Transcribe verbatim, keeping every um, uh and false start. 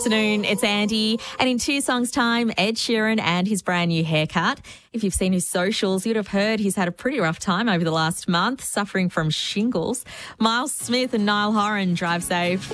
Afternoon, it's Andy, and in two songs' time, Ed Sheeran and his brand new haircut. If you've seen his socials, you'd have heard he's had a pretty rough time over the last month, suffering from shingles. Miles Smith and Niall Horan drive safe.